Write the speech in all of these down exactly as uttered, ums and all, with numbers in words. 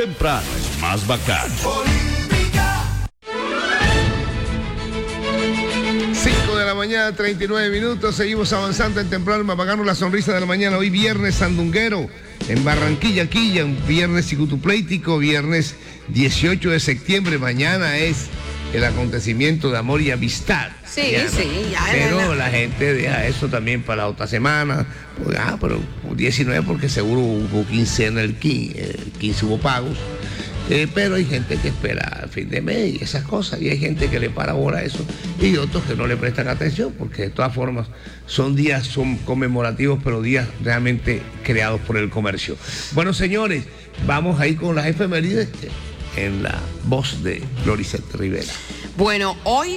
Temprano es más bacano. cinco de la mañana, treinta y nueve minutos. Seguimos avanzando en Temprano más bacano, la sonrisa de la mañana. Hoy viernes sandunguero en Barranquilla, Quilla, un viernes cicutupléitico, viernes dieciocho de septiembre. Mañana es el acontecimiento de amor y amistad. Sí, mañana. sí, ya. Pero la... la gente deja eso también para la otra semana. Pues, ah, pero diecinueve porque seguro hubo quincena el quince, el quince hubo pagos. Eh, pero hay gente que espera al fin de mes y esas cosas, y hay gente que le para ahora a eso, y otros que no le prestan atención, porque de todas formas son días, son conmemorativos, pero días realmente creados por el comercio. Bueno, señores, vamos a ir con las efemérides en la voz de Loricet Rivera. Bueno, hoy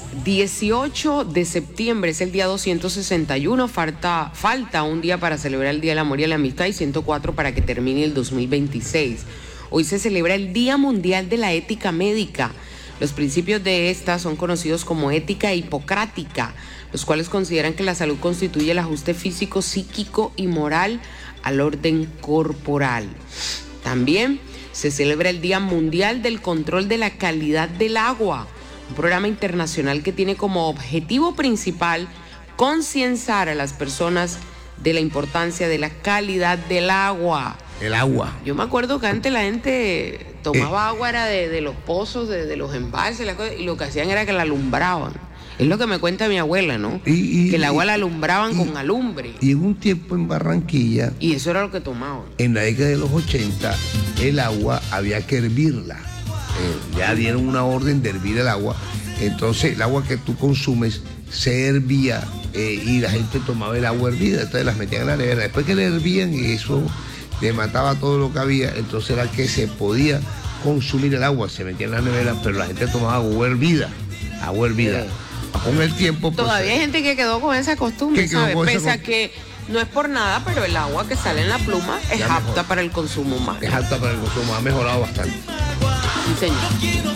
dieciocho de septiembre es el día doscientos sesenta y uno, falta, falta un día para celebrar el Día del Amor y la Amistad y ciento cuatro para que termine el dos mil veintiséis. Hoy se celebra el Día Mundial de la Ética Médica. Los principios de esta son conocidos como ética hipocrática, los cuales consideran que la salud constituye el ajuste físico, psíquico y moral al orden corporal. También se celebra el Día Mundial del Control de la Calidad del Agua, un programa internacional que tiene como objetivo principal concienciar a las personas de la importancia de la calidad del agua. El agua. Yo me acuerdo que antes la gente tomaba eh. agua era de, de los pozos, de, de los embalses, la cosa, y lo que hacían era que la alumbraban. Es lo que me cuenta mi abuela, ¿no? Y, y, que el agua y, la alumbraban y, con alumbre. Y en un tiempo en Barranquilla... Y eso era lo que tomaban. En la década de los ochenta, el agua había que hervirla. Eh, ya dieron una orden de hervir el agua. Entonces el agua que tú consumes se hervía eh, y la gente tomaba el agua hervida. Entonces las metían en la nevera. Después que le hervían y eso... le mataba todo lo que había, entonces era que se podía consumir el agua, se metía en la nevera, pero la gente tomaba agua hervida, agua hervida. Con el tiempo... Pues, todavía hay gente que quedó con esa costumbre, ¿sabes? Pese a que no es por nada, pero el agua que sale en la pluma es ya apta mejor. Para el consumo humano. Es apta para el consumo, ha mejorado bastante. Sí, señor.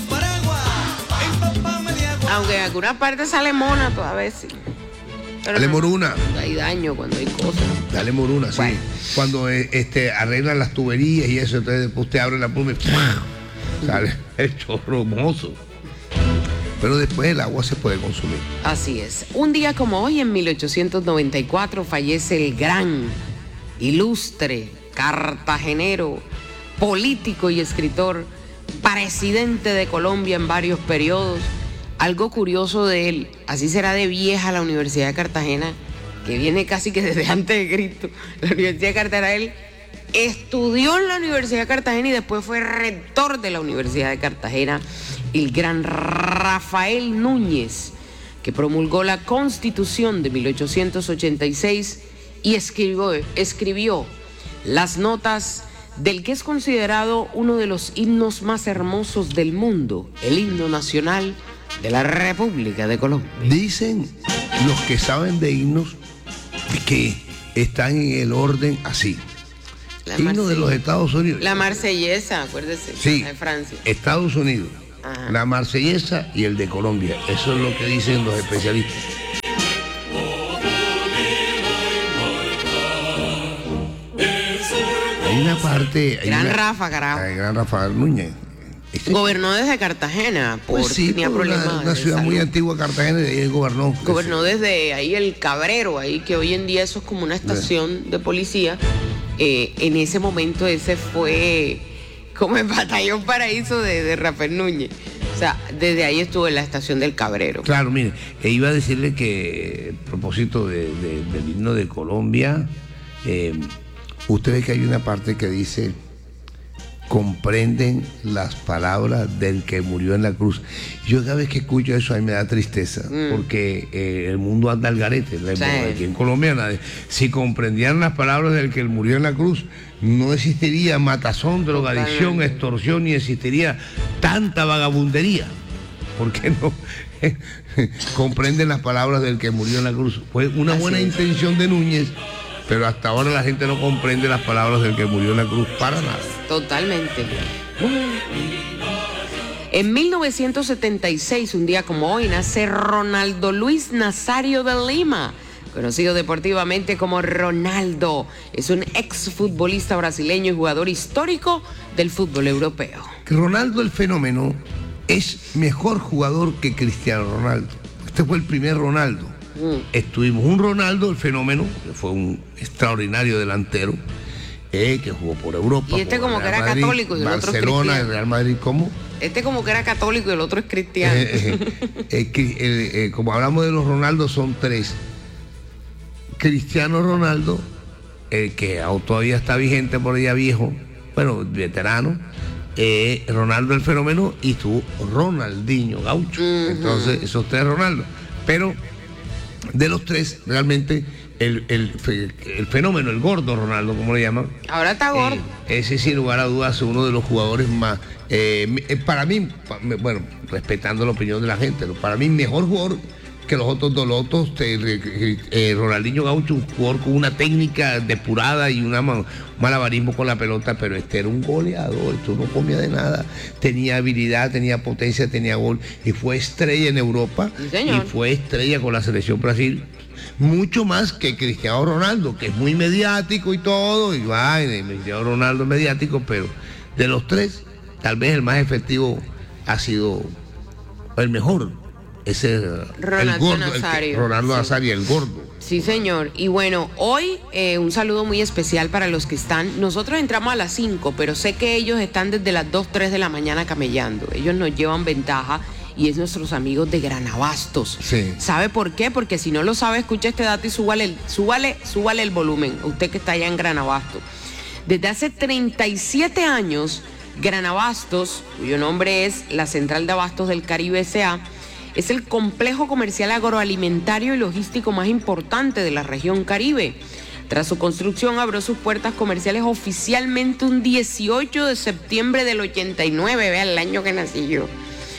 Aunque en alguna parte sale mona todavía, sí. Pero Dale no, moruna. Hay daño cuando hay cosas. Dale moruna, sí. Bueno. Cuando este, arreglan las tuberías y eso, entonces después usted abre la pluma y ¡pum! Sale el chorro mozo. Pero después el agua se puede consumir. Así es. Un día como hoy, en mil ochocientos noventa y cuatro, fallece el gran, ilustre, cartagenero, político y escritor, presidente de Colombia en varios periodos. Algo curioso de él, así será de vieja la Universidad de Cartagena, que viene casi que desde antes de Cristo. La Universidad de Cartagena, él estudió en la Universidad de Cartagena y después fue rector de la Universidad de Cartagena, el gran Rafael Núñez, que promulgó la Constitución de mil ochocientos ochenta y seis y escribió, escribió las notas del que es considerado uno de los himnos más hermosos del mundo, el himno nacional de la República de Colombia. Dicen los que saben de himnos que están en el orden así. La himno de los Estados Unidos. La marsellesa, acuérdese. Sí, de Francia. Estados Unidos. Ajá. La marsellesa y el de Colombia. Eso es lo que dicen los especialistas. Hay una parte... Hay gran una, Rafa, carajo. Hay gran Rafa Núñez. Este, gobernó desde Cartagena, por, pues sí, tenía por problemas. Una, una ciudad muy antigua, Cartagena, y de ahí él gobernó. Gobernó desde ahí el Cabrero, ahí que hoy en día eso es como una estación sí. de policía. Eh, en ese momento ese fue como el batallón paraíso de, de Rafael Núñez. O sea, desde ahí estuvo en la estación del Cabrero. Claro, mire, e iba a decirle que a propósito de, de, del himno de Colombia, eh, usted ve que hay una parte que dice... comprenden las palabras del que murió en la cruz. Yo cada vez que escucho eso a mí me da tristeza, mm. porque eh, el mundo anda al garete. Sí. Aquí en Colombia nadie. Si comprendieran las palabras del que murió en la cruz, no existiría matazón, drogadicción, extorsión, ni existiría tanta vagabundería. ¿Por qué no? Comprenden las palabras del que murió en la cruz. Fue una Así buena es. intención de Núñez, pero hasta ahora la gente no comprende las palabras del que murió en la cruz para nada. Totalmente. En mil novecientos setenta y seis, un día como hoy, nace Ronaldo Luis Nazario de Lima, conocido deportivamente como Ronaldo. Es un exfutbolista brasileño y jugador histórico del fútbol europeo. Ronaldo el Fenómeno es mejor jugador que Cristiano Ronaldo. Este fue el primer Ronaldo. Mm. Estuvimos un Ronaldo el Fenómeno, que fue un extraordinario delantero, eh, que jugó por Europa. Y este como Real que era Madrid, católico y el otro es cristiano. Barcelona, el Real Madrid, ¿cómo? Este como que era católico y el otro es cristiano. Eh, eh, eh, eh, eh, como hablamos de los Ronaldos, son tres. Cristiano Ronaldo, el que aún todavía está vigente por allá viejo, bueno, veterano, eh, Ronaldo el Fenómeno y tú, Ronaldinho Gaucho. Uh-huh. Entonces, esos tres Ronaldo. Pero de los tres, realmente, el, el, el fenómeno, el gordo Ronaldo, como le llaman. Ahora está gordo. Eh, ese, sin lugar a dudas, es uno de los jugadores más. Eh, para mí, bueno, respetando la opinión de la gente, para mí, mejor jugador que los otros dos. Los otros, eh, eh, Ronaldinho Gaucho, un jugador con una técnica depurada y una man, malabarismo con la pelota, pero este era un goleador, esto no comía de nada, tenía habilidad, tenía potencia, tenía gol, y fue estrella en Europa, sí, y fue estrella con la selección Brasil, mucho más que Cristiano Ronaldo, que es muy mediático y todo, y va, y Cristiano Ronaldo es mediático, pero de los tres, tal vez el más efectivo ha sido el mejor. Ese Ronaldo el gordo, Nazario. El que, Ronaldo sí. Nazario, el gordo. Sí, señor. Y bueno, hoy eh, un saludo muy especial para los que están. Nosotros entramos a las cinco, pero sé que ellos están desde las dos, tres de la mañana camellando. Ellos nos llevan ventaja y es nuestros amigos de Granabastos. Sí. ¿Sabe por qué? Porque si no lo sabe, escucha este dato y súbale el, súbale, súbale el volumen. Usted que está allá en Granabastos. Desde hace treinta y siete años, Granabastos, cuyo nombre es la Central de Abastos del Caribe S A, es el complejo comercial agroalimentario y logístico más importante de la región Caribe. Tras su construcción, abrió sus puertas comerciales oficialmente un dieciocho de septiembre del ochenta y nueve, vea el año que nací yo.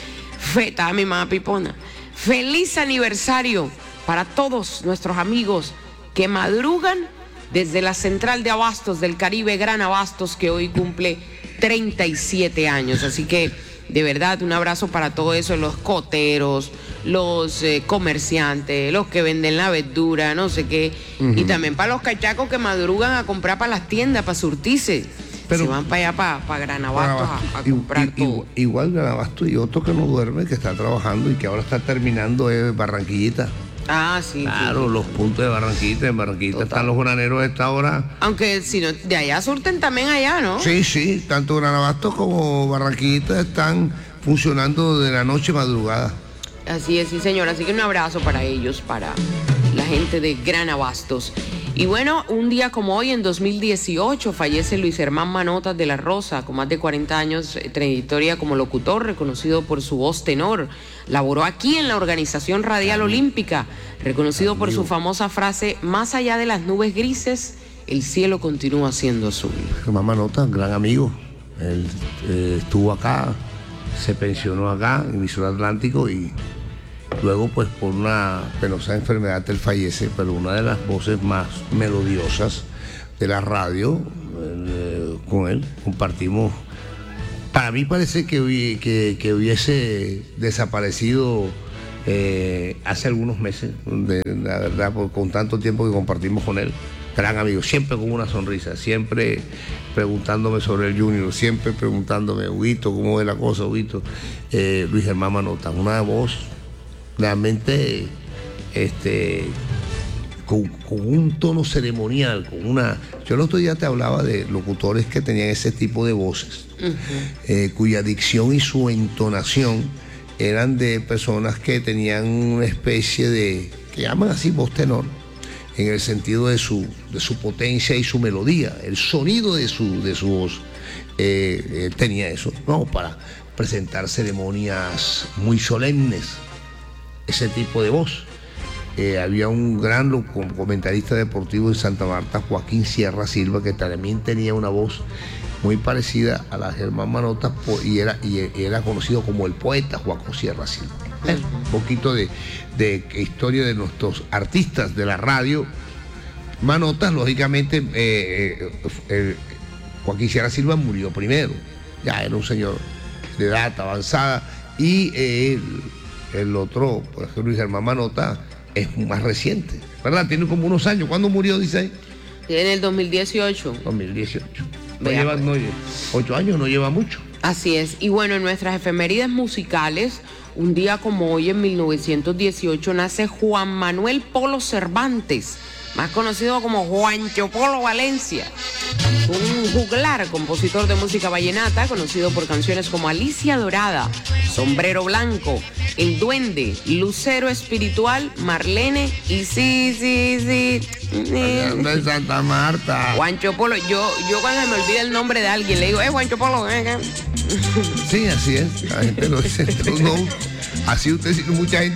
Fe, estaba mi mamá pipona. Feliz aniversario para todos nuestros amigos que madrugan desde la Central de Abastos del Caribe, Gran Abastos, que hoy cumple treinta y siete años. Así que de verdad, un abrazo para todo eso, los coteros, los eh, comerciantes, los que venden la verdura, no sé qué. Uh-huh. Y también para los cachacos que madrugan a comprar para las tiendas, para surtirse. Pero, se van para allá, para, para Granabastos, a, a comprar y, todo. Y, igual Granabastos y otro que no duerme, que está trabajando y que ahora está terminando es Barranquillita. Ah, sí. Claro, sí. Los puntos de Barranquillita. En Barranquillita Total. Están los graneros a esta hora. Aunque si no, de allá surten también allá, ¿no? Sí, sí, tanto Granabastos como Barranquillita están funcionando de la noche madrugada. Así es, sí, señor. Así que un abrazo para ellos, para la gente de Granabastos. Y bueno, un día como hoy, en dos mil dieciocho, fallece Luis Hermán Manotas de la Rosa, con más de cuarenta años de trayectoria como locutor, reconocido por su voz tenor. Laboró aquí en la Organización Radial Olímpica, reconocido por su famosa frase: más allá de las nubes grises, el cielo continúa siendo azul. Hermán Manotas, gran amigo. Él eh, estuvo acá, se pensionó acá, en Emisora Atlántico, y luego, pues, por una penosa enfermedad, él fallece, pero una de las voces más melodiosas de la radio, eh, con él, compartimos. Para mí parece que, que, que hubiese desaparecido eh, hace algunos meses, de, la verdad, por, con tanto tiempo que compartimos con él. Gran amigo, siempre con una sonrisa, siempre preguntándome sobre el Junior, siempre preguntándome, Huguito, ¿cómo ve la cosa, Huguito? Eh, Luis Germán Manotas, una voz realmente este, con, con un tono ceremonial, con una. Yo el otro día te hablaba de locutores que tenían ese tipo de voces, uh-huh. eh, cuya dicción y su entonación eran de personas que tenían una especie de, que llaman así voz tenor, en el sentido de su, de su potencia y su melodía, el sonido de su, de su voz. Eh, eh, tenía eso, ¿no? Para presentar ceremonias muy solemnes, ese tipo de voz. Eh, había un gran comentarista deportivo en Santa Marta, Joaquín Sierra Silva, que también tenía una voz muy parecida a la de Germán Manotas, y era, y era conocido como el poeta Joaquín Sierra Silva. ¿Eh? Un poquito de, de historia de nuestros artistas de la radio. Manotas, lógicamente, eh, eh, Joaquín Sierra Silva murió primero, ya era un señor de edad avanzada, y eh, el, el otro, por ejemplo, Luis Germán Manotas, es más reciente, ¿verdad? Tiene como unos años. ¿Cuándo murió, dice ahí? En el dos mil dieciocho. dos mil dieciocho. No Vea, lleva, pues. no, ocho años no lleva mucho. Así es. Y bueno, en nuestras efemérides musicales, un día como hoy, en mil novecientos dieciocho, nace Juan Manuel Polo Cervantes, más conocido como Juancho Polo Valencia. Un juglar, compositor de música vallenata, conocido por canciones como Alicia Dorada, Sombrero Blanco, El Duende, Lucero Espiritual, Marlene y sí, sí, sí. Anda en Santa Marta. Juancho Polo, yo, yo cuando me olvida el nombre de alguien, le digo, eh, Juancho Polo, ven acá. Sí, así es. La gente lo dice. No, así usted, mucha gente